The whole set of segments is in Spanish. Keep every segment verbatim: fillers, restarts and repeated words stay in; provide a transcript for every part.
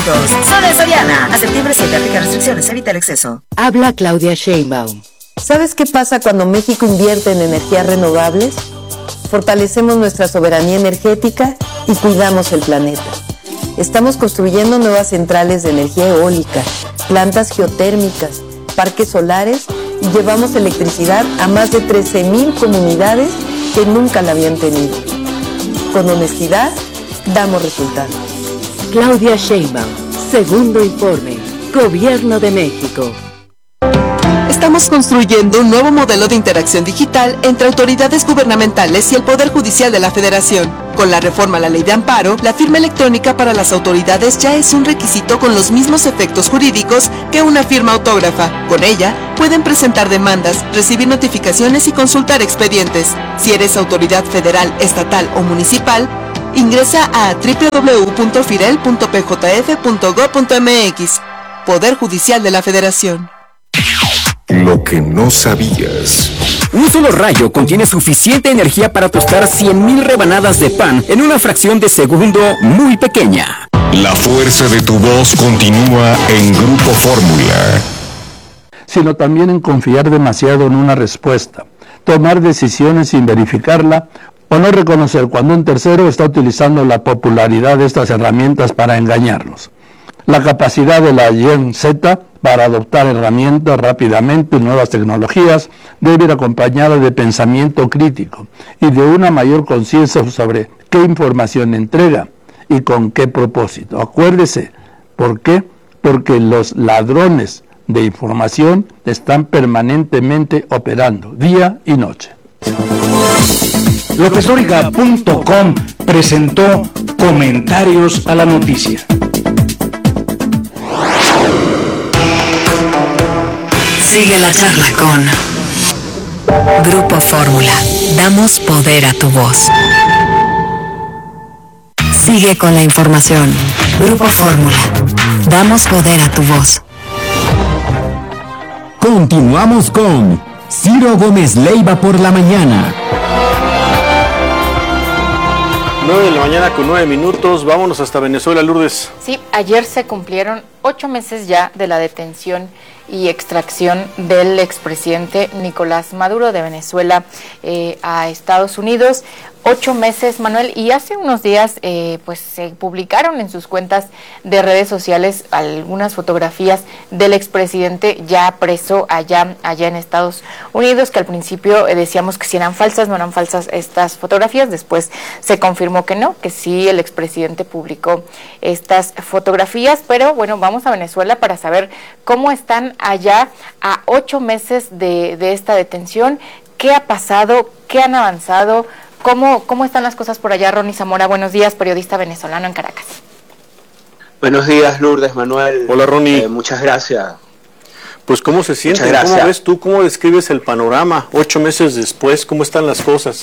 productos. Solo en Soriana. A septiembre siete, aplica restricciones, evita el exceso. Habla Claudia Sheinbaum. ¿Sabes qué pasa cuando México invierte en energías renovables? Fortalecemos nuestra soberanía energética y cuidamos el planeta. Estamos construyendo nuevas centrales de energía eólica, plantas geotérmicas, parques solares y llevamos electricidad a más de trece mil comunidades que nunca la habían tenido. Con honestidad, damos resultados. Claudia Sheinbaum, segundo informe, Gobierno de México. Estamos construyendo un nuevo modelo de interacción digital entre autoridades gubernamentales y el Poder Judicial de la Federación. Con la reforma a la Ley de Amparo, la firma electrónica para las autoridades ya es un requisito con los mismos efectos jurídicos que una firma autógrafa. Con ella, pueden presentar demandas, recibir notificaciones y consultar expedientes. Si eres autoridad federal, estatal o municipal, ingresa a doble u doble u doble u punto firel punto p j f punto gob punto m x. Poder Judicial de la Federación. Lo que no sabías. Un solo rayo contiene suficiente energía para tostar cien mil rebanadas de pan en una fracción de segundo muy pequeña. La fuerza de tu voz continúa en Grupo Fórmula. Sino también en confiar demasiado en una respuesta, tomar decisiones sin verificarla o no reconocer cuando un tercero está utilizando la popularidad de estas herramientas para engañarnos. La capacidad de la Gen Z para adoptar herramientas rápidamente y nuevas tecnologías debe ir acompañada de pensamiento crítico y de una mayor conciencia sobre qué información entrega y con qué propósito. Acuérdese, ¿por qué? Porque los ladrones de información están permanentemente operando día y noche. López Dóriga punto com presentó Comentarios a la Noticia. Sigue la charla con Grupo Fórmula. Damos poder a tu voz. Sigue con la información. Grupo Fórmula. Damos poder a tu voz. Continuamos con Ciro Gómez Leiva por la mañana. nueve de la mañana con nueve minutos, vámonos hasta Venezuela, Lourdes. Sí, ayer se cumplieron ocho meses ya de la detención y extracción del expresidente Nicolás Maduro de Venezuela eh, a Estados Unidos. Ocho meses, Manuel, y hace unos días eh, pues se publicaron en sus cuentas de redes sociales algunas fotografías del expresidente ya preso allá, allá en Estados Unidos, que al principio eh, decíamos que si eran falsas, no eran falsas estas fotografías, después se confirmó que no, que sí el expresidente publicó estas fotografías, pero bueno, vamos a Venezuela para saber cómo están allá a ocho meses de, de esta detención, qué ha pasado, qué han avanzado. ¿Cómo, ¿Cómo están las cosas por allá? Ronnie Zamora, buenos días, periodista venezolano en Caracas. Buenos días, Lourdes, Manuel. Hola, Ronnie. Eh, muchas gracias. Pues, ¿cómo se siente? ¿Cómo ves tú? ¿Cómo describes el panorama? Ocho meses después, ¿cómo están las cosas?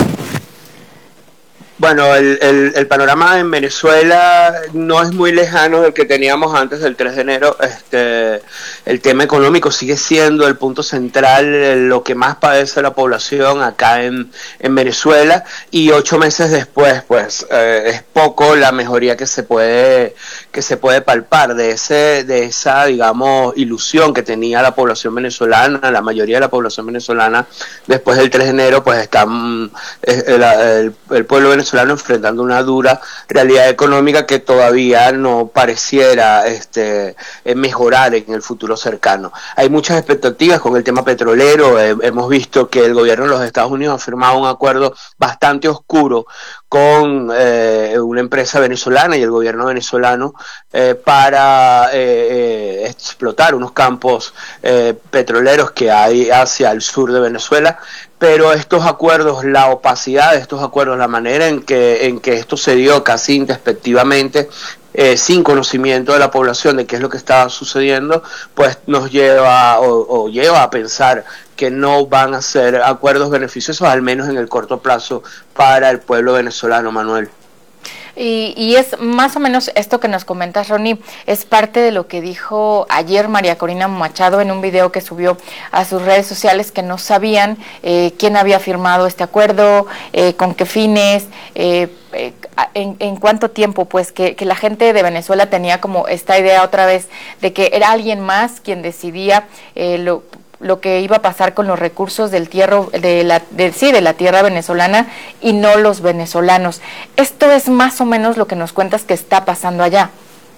Bueno, el, el, el panorama en Venezuela no es muy lejano del que teníamos antes del tres de enero. Este, el tema económico sigue siendo el punto central, lo que más padece la población acá en, en Venezuela, y ocho meses después, pues eh, es poco la mejoría que se puede que se puede palpar de ese de esa, digamos, ilusión que tenía la población venezolana, la mayoría de la población venezolana después del tres de enero, pues están eh, el, el, el pueblo venezolano venezolano enfrentando una dura realidad económica que todavía no pareciera este, mejorar en el futuro cercano. Hay muchas expectativas con el tema petrolero. Eh, hemos visto que el gobierno de los Estados Unidos ha firmado un acuerdo bastante oscuro con eh, una empresa venezolana y el gobierno venezolano eh, para eh, eh, explotar unos campos eh, petroleros que hay hacia el sur de Venezuela. Pero estos acuerdos, la opacidad de estos acuerdos, la manera en que en que esto se dio casi introspectivamente, eh, sin conocimiento de la población de qué es lo que estaba sucediendo, pues nos lleva o, o lleva a pensar que no van a ser acuerdos beneficiosos, al menos en el corto plazo, para el pueblo venezolano, Manuel. Y, y es más o menos esto que nos comentas, Ronnie, es parte de lo que dijo ayer María Corina Machado en un video que subió a sus redes sociales, que no sabían eh, quién había firmado este acuerdo, eh, con qué fines, eh, eh, en, en cuánto tiempo, pues que, que la gente de Venezuela tenía como esta idea otra vez de que era alguien más quien decidía eh, lo lo que iba a pasar con los recursos del tierra, de la, de, sí, de la tierra venezolana y no los venezolanos. Esto es más o menos lo que nos cuentas que está pasando allá.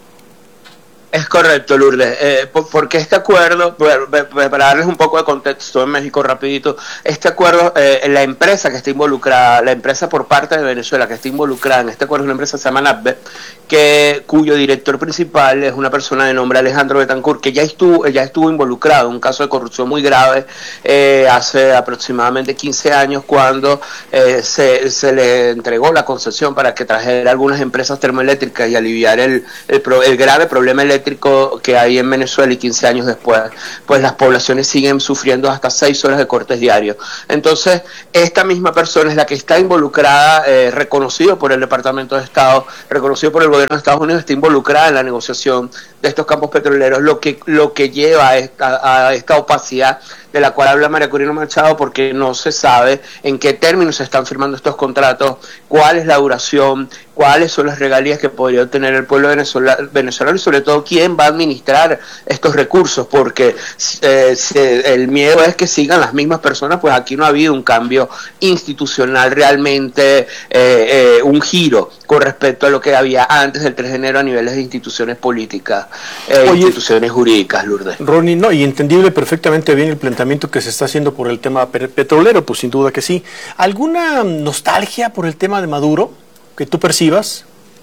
Es correcto, Lourdes, eh, porque este acuerdo, para darles un poco de contexto en México rapidito, este acuerdo, eh, la empresa que está involucrada, la empresa por parte de Venezuela que está involucrada en este acuerdo es una empresa que se llama NAPBET, que, cuyo director principal es una persona de nombre Alejandro Betancourt, que ya estuvo, ya estuvo involucrado en un caso de corrupción muy grave eh, hace aproximadamente quince años, cuando eh, se, se le entregó la concesión para que trajera algunas empresas termoeléctricas y aliviar el, el, el grave problema eléctrico que hay en Venezuela, y quince años después pues las poblaciones siguen sufriendo hasta seis horas de cortes diarios. Entonces esta misma persona es la que está involucrada, eh, reconocido por el Departamento de Estado, reconocido por el gobierno de Estados Unidos, está involucrada en la negociación de estos campos petroleros, lo que, lo que lleva a esta, a esta opacidad de la cual habla María Corina Machado, porque no se sabe en qué términos se están firmando estos contratos, cuál es la duración, cuáles son las regalías que podría obtener el pueblo venezolano, venezolano y sobre todo quién va a administrar estos recursos, porque eh, se, el miedo es que sigan las mismas personas, pues aquí no ha habido un cambio institucional realmente, eh, eh, un giro con respecto a lo que había antes del tres de enero a niveles de instituciones políticas, eh, Oye, instituciones jurídicas, Lourdes. Ronnie, no, y entendible perfectamente bien el planteamiento que se está haciendo por el tema petrolero, pues sin duda que sí. ¿Alguna nostalgia por el tema de Maduro que tú percibas?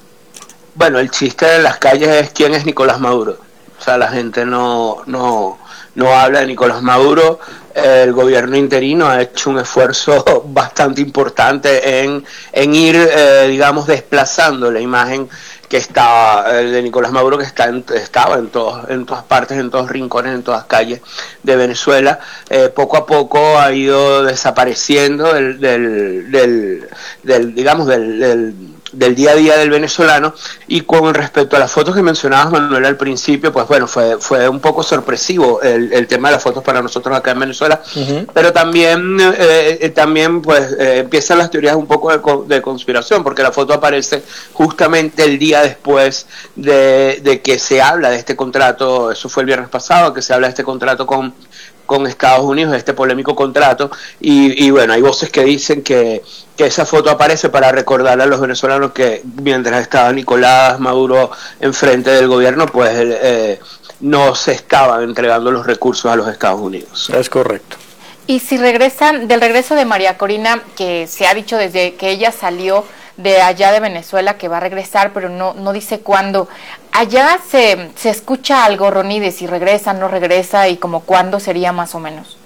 Bueno, el chiste de las calles es quién es Nicolás Maduro. O sea, la gente no, no, no habla de Nicolás Maduro. El gobierno interino ha hecho un esfuerzo bastante importante en, en ir, eh, digamos, desplazando la imagen que estaba eh, de Nicolás Maduro, que está en, estaba en, todos, en todas partes, en todos rincones, en todas calles de Venezuela. Eh, poco a poco ha ido desapareciendo del, del, del, del digamos, del, del del día a día del venezolano. Y con respecto a las fotos que mencionabas, Manuel, al principio, pues bueno, fue fue un poco sorpresivo el, el tema de las fotos para nosotros acá en Venezuela, uh-huh. pero también eh, también pues eh, empiezan las teorías un poco de, de conspiración, porque la foto aparece justamente el día después de, de que se habla de este contrato. Eso fue el viernes pasado, que se habla de este contrato con con Estados Unidos, este polémico contrato, y, y bueno, hay voces que dicen que, que esa foto aparece para recordarle a los venezolanos que mientras estaba Nicolás Maduro enfrente del gobierno, pues eh, no se estaban entregando los recursos a los Estados Unidos. Es correcto. Y si regresan, del regreso de María Corina, que se ha dicho desde que ella salió de allá de Venezuela que va a regresar, pero no no dice cuándo. Allá se, se escucha algo, Ronnie, de si regresa, no regresa y como cuándo sería más o menos.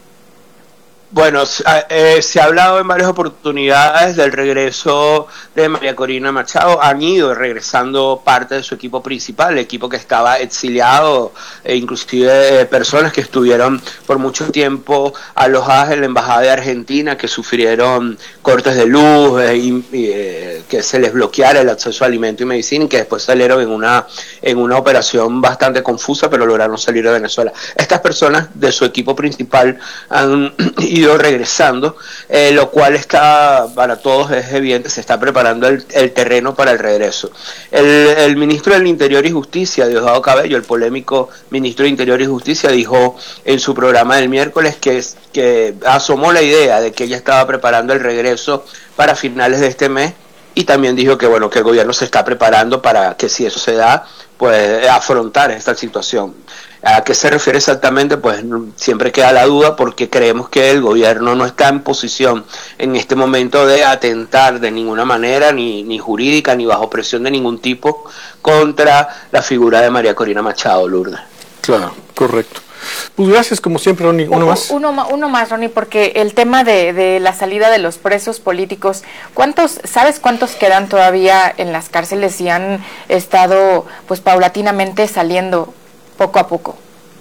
Bueno, eh, se ha hablado en varias oportunidades del regreso de María Corina Machado. Han ido regresando parte de su equipo principal, el equipo que estaba exiliado, e inclusive eh, personas que estuvieron por mucho tiempo alojadas en la Embajada de Argentina, que sufrieron cortes de luz, eh, y, y, eh, que se les bloqueara el acceso a alimento y medicina, y que después salieron en una, en una operación bastante confusa, pero lograron salir de Venezuela. Estas personas de su equipo principal han ido regresando, eh, lo cual está, para todos es evidente, se está preparando el, el terreno para el regreso. El, el ministro del Interior y Justicia, Diosdado Cabello, el polémico ministro de Interior y Justicia, dijo en su programa del miércoles que, que asomó la idea de que ella estaba preparando el regreso para finales de este mes, y también dijo que bueno, que el gobierno se está preparando para que, si eso se da, pues afrontar esta situación. ¿A qué se refiere exactamente? Pues siempre queda la duda, porque creemos que el gobierno no está en posición en este momento de atentar de ninguna manera, ni, ni jurídica, ni bajo presión de ningún tipo, contra la figura de María Corina Machado, Lourdes. Claro, correcto. Pues gracias, como siempre, Ronnie. Uno más. Uno, uno más, Ronnie, porque el tema de, de la salida de los presos políticos, ¿cuántos, sabes cuántos quedan todavía en las cárceles y han estado, pues, paulatinamente saliendo poco a poco?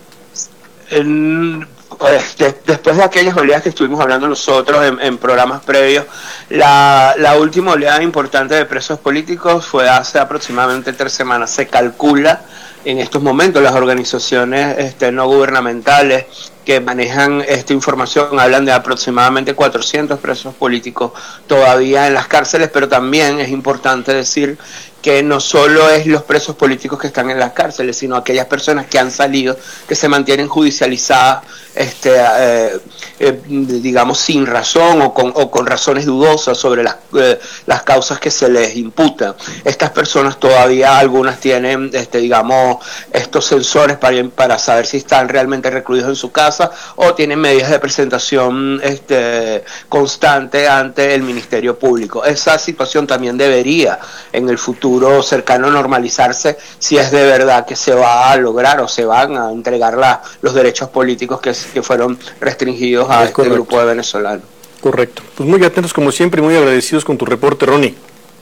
En, pues, de, después de aquellas oleadas que estuvimos hablando nosotros en, en programas previos, la, la última oleada importante de presos políticos fue hace aproximadamente tres semanas. Se calcula en estos momentos, las organizaciones este, no gubernamentales que manejan esta información hablan de aproximadamente cuatrocientos presos políticos todavía en las cárceles, pero también es importante decir que no solo es los presos políticos que están en las cárceles, sino aquellas personas que han salido, que se mantienen judicializadas, este, eh, eh, digamos, sin razón o con, o con razones dudosas sobre las, eh, las causas que se les imputan. Estas personas todavía, algunas tienen, este, digamos, estos sensores para, para saber si están realmente recluidos en su casa o tienen medidas de presentación este, constante ante el Ministerio Público. Esa situación también debería en el futuro cercano a normalizarse si es de verdad que se va a lograr o se van a entregar la, los derechos políticos que, que fueron restringidos a es este correcto. grupo de venezolanos. Correcto. Pues muy atentos como siempre y muy agradecidos con tu reporte, Ronnie.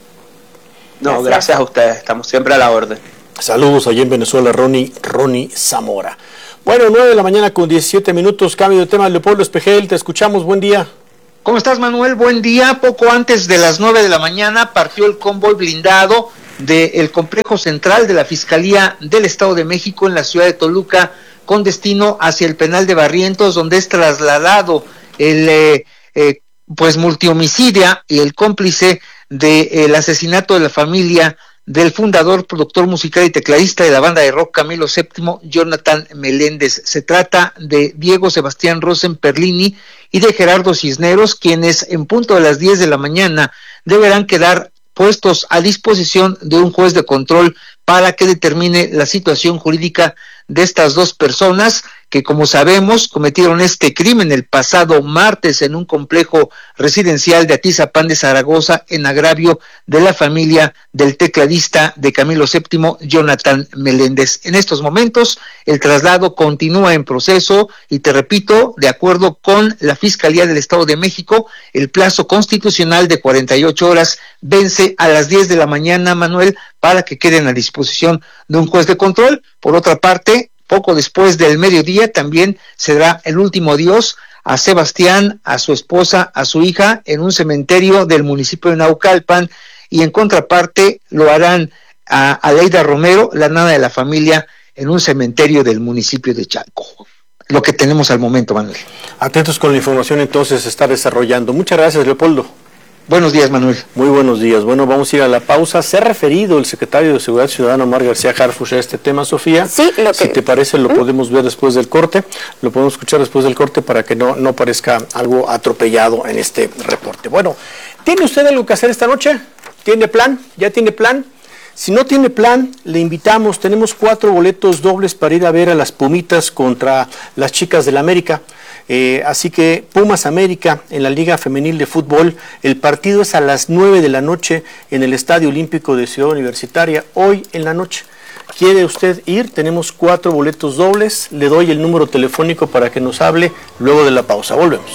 No, Gracias. gracias a ustedes, estamos siempre a la orden. Saludos allá en Venezuela, Ronnie, Ronnie Zamora. Bueno, nueve de la mañana con diecisiete minutos, cambio de tema. Leopoldo Espejel, te escuchamos, buen día. ¿Cómo estás, Manuel? Buen día. Poco antes de las nueve de la mañana partió el convoy blindado del complejo central de la Fiscalía del Estado de México en la ciudad de Toluca con destino hacia el penal de Barrientos, donde es trasladado el eh, eh, pues multihomicidia y el cómplice del asesinato de la familia del fundador, productor musical y tecladista de la banda de rock Camilo séptimo, Jonathan Meléndez. Se trata de Diego Sebastián Rosen Perlini y de Gerardo Cisneros, quienes en punto de las diez de la mañana deberán quedar puestos a disposición de un juez de control para que determine la situación jurídica de estas dos personas que, como sabemos, cometieron este crimen el pasado martes en un complejo residencial de Atizapán de Zaragoza en agravio de la familia del tecladista de Camilo séptimo, Jonathan Meléndez. En estos momentos, el traslado continúa en proceso y, te repito, de acuerdo con la Fiscalía del Estado de México, el plazo constitucional de cuarenta y ocho horas vence a las diez de la mañana, Manuel, para que queden a disposición de un juez de control. Por otra parte, poco después del mediodía también se dará el último adiós a Sebastián, a su esposa, a su hija en un cementerio del municipio de Naucalpan, y en contraparte lo harán a Aleida Romero, la nana de la familia, en un cementerio del municipio de Chalco. Lo que tenemos al momento, Manuel. Atentos con la información, entonces se está desarrollando. Muchas gracias, Leopoldo. Buenos días, Manuel. Muy buenos días. Bueno, vamos a ir a la pausa. Se ha referido el secretario de Seguridad Ciudadana, Omar García Harfuch, a este tema, Sofía. Sí, lo que... Si te parece, lo ¿Mm? podemos ver después del corte. Lo podemos escuchar después del corte para que no, no parezca algo atropellado en este reporte. Bueno, ¿tiene usted algo que hacer esta noche? ¿Tiene plan? ¿Ya tiene plan? Si no tiene plan, le invitamos. Tenemos cuatro boletos dobles para ir a ver a las Pumitas contra las Chicas del América. Eh, así que Pumas América en la Liga Femenil de Fútbol, el partido es a las nueve de la noche en el Estadio Olímpico de Ciudad Universitaria, hoy en la noche. ¿Quiere usted ir? Tenemos cuatro boletos dobles, le doy el número telefónico para que nos hable luego de la pausa. Volvemos.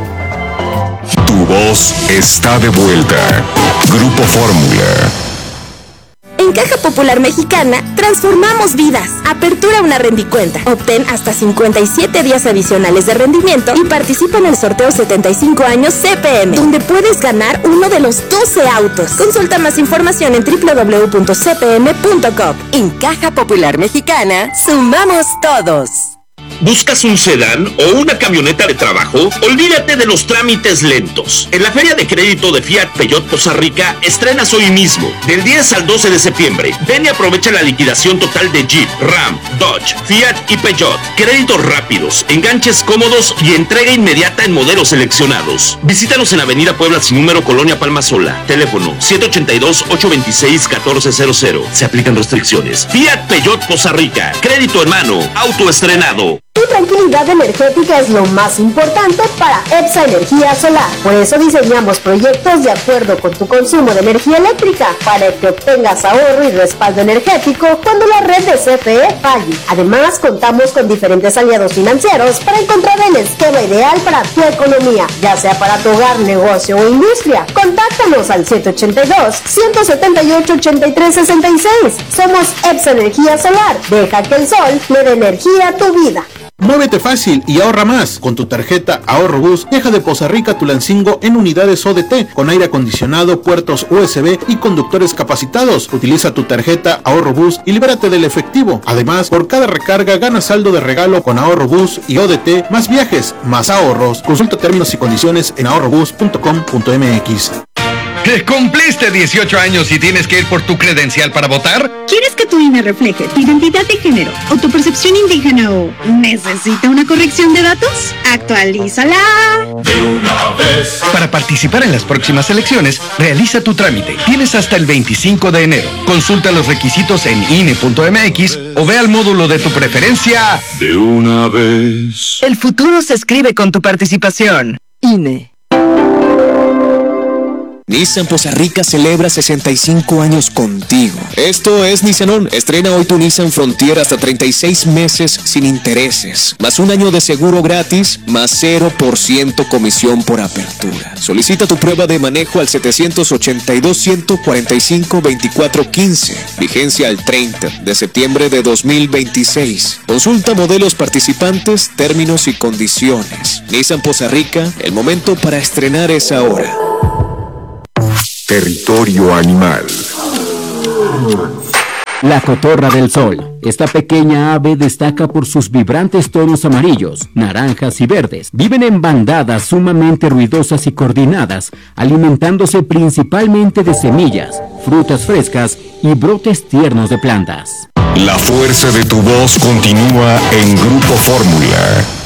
Tu voz está de vuelta. Grupo Fórmula. En Caja Popular Mexicana, transformamos vidas. Apertura una rendicuenta. Obtén hasta cincuenta y siete días adicionales de rendimiento y participa en el sorteo setenta y cinco años C P M, donde puedes ganar uno de los doce autos. Consulta más información en doble u doble u doble u punto c p m punto com. En Caja Popular Mexicana, sumamos todos. ¿Buscas un sedán o una camioneta de trabajo? Olvídate de los trámites lentos. En la Feria de Crédito de Fiat Peugeot Poza Rica estrenas hoy mismo. Del diez al doce de septiembre. Ven y aprovecha la liquidación total de Jeep, Ram, Dodge, Fiat y Peugeot. Créditos rápidos, enganches cómodos y entrega inmediata en modelos seleccionados. Visítanos en Avenida Puebla sin número, Colonia Palma Sola. Teléfono siete ocho dos, ocho dos seis, uno cuatro cero cero. Se aplican restricciones. Fiat Peugeot Poza Rica. Crédito en mano. Autoestrenado. Tu tranquilidad energética es lo más importante para EPSA Energía Solar. Por eso diseñamos proyectos de acuerdo con tu consumo de energía eléctrica para que obtengas ahorro y respaldo energético cuando la red de C F E falle. Además, contamos con diferentes aliados financieros para encontrar el esquema ideal para tu economía, ya sea para tu hogar, negocio o industria. Contáctanos al siete ocho dos, uno siete ocho, ocho tres seis seis. Somos EPSA Energía Solar. Deja que el sol le dé energía a tu vida. Muévete fácil y ahorra más. Con tu tarjeta Ahorro Bus, viaja de Poza Rica a Tulancingo en unidades O D T, con aire acondicionado, puertos U S B y conductores capacitados. Utiliza tu tarjeta Ahorro Bus y libérate del efectivo. Además, por cada recarga gana saldo de regalo con Ahorro Bus y O D T, más viajes, más ahorros. Consulta términos y condiciones en ahorro bus punto com punto m x. ¿Que cumpliste dieciocho años y tienes que ir por tu credencial para votar? ¿Quieres que tu I N E refleje tu identidad de género o tu percepción indígena o necesita una corrección de datos? ¡Actualízala! De una vez. Para participar en las próximas elecciones, realiza tu trámite. Tienes hasta el veinticinco de enero. Consulta los requisitos en I N E punto m x o ve al módulo de tu preferencia. De una vez. El futuro se escribe con tu participación. I N E. Nissan Poza Rica celebra sesenta y cinco años contigo. Esto es Nissanón. Estrena hoy tu Nissan Frontier hasta treinta y seis meses sin intereses, más un año de seguro gratis, más cero por ciento comisión por apertura. Solicita tu prueba de manejo al setecientos ochenta y dos, ciento cuarenta y cinco, veinticuatro quince. Vigencia al treinta de septiembre de dos mil veintiséis. Consulta modelos participantes, términos y condiciones. Nissan Poza Rica, el momento para estrenar es ahora. Territorio animal. La cotorra del sol. Esta pequeña ave destaca por sus vibrantes tonos amarillos, naranjas y verdes. Viven en bandadas sumamente ruidosas y coordinadas, alimentándose principalmente de semillas, frutas frescas y brotes tiernos de plantas. La fuerza de tu voz continúa en Grupo Fórmula.